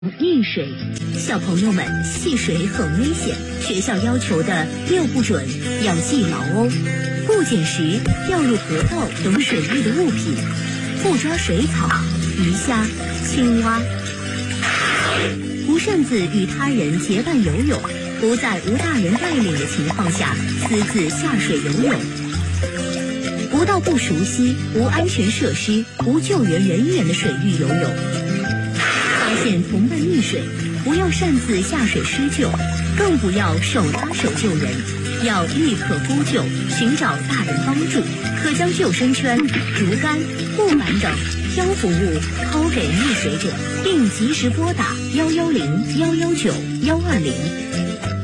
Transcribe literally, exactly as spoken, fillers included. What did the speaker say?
溺水，小朋友们，戏水很危险，学校要求的六不准要记牢哦。不捡拾掉入河道等水域的物品，不抓水草、鱼虾、青蛙，不擅自与他人结伴游泳，不在无大人带领的情况下私自下水游泳，不到不熟悉、无安全设施、无救援人员的水域游泳。发现同伴溺水，不要擅自下水施救，更不要手拉手救人，要立刻呼救，寻找大人帮助。可将救生圈、竹竿、木板等漂浮物抛给溺水者，并及时拨打幺幺零、幺幺九、幺二零。